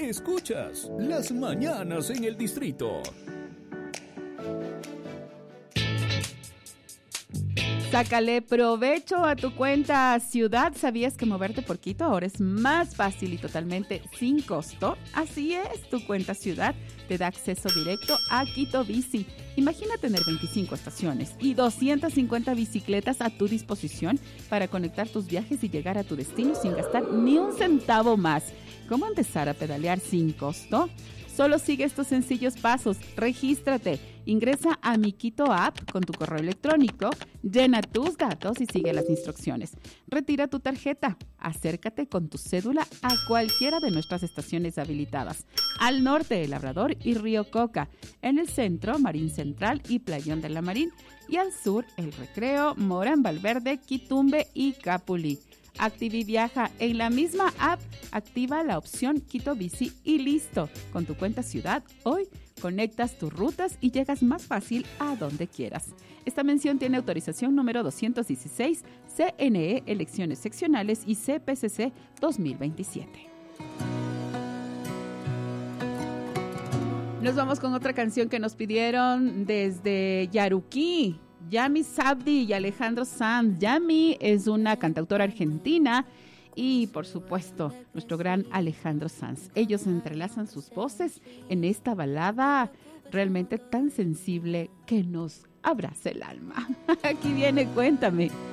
Escuchas Las Mañanas en el Distrito. Sácale provecho a tu cuenta Ciudad. ¿Sabías que moverte por Quito ahora es más fácil y totalmente sin costo? Así es, tu cuenta Ciudad te da acceso directo a Quito Bici. Imagina tener 25 estaciones y 250 bicicletas a tu disposición para conectar tus viajes y llegar a tu destino sin gastar ni un centavo más. ¿Cómo empezar a pedalear sin costo? Solo sigue estos sencillos pasos. Regístrate. Ingresa a Mi Quito App con tu correo electrónico, llena tus datos y sigue las instrucciones. Retira tu tarjeta. Acércate con tu cédula a cualquiera de nuestras estaciones habilitadas. Al norte, El Labrador y Río Coca. En el centro, Marín Central y Playón de la Marín. Y al sur, El Recreo, Morán Valverde, Quitumbe y Capulí. Activi Viaja. En la misma app, activa la opción Quito Bici y listo. Con tu cuenta Ciudad, hoy conectas tus rutas y llegas más fácil a donde quieras. Esta mención tiene autorización número 216, CNE, Elecciones Seccionales y CPCC 2027. Nos vamos con otra canción que nos pidieron desde Yaruquí. Yami Sabdi y Alejandro Sanz. Yami es una cantautora argentina y, por supuesto, nuestro gran Alejandro Sanz. Ellos entrelazan sus voces en esta balada realmente tan sensible que nos abraza el alma. Aquí viene Cuéntame.